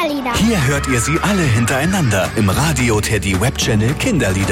Kinderlieder. Hier hört ihr sie alle hintereinander im Radio Teddy Web Channel Kinderlieder.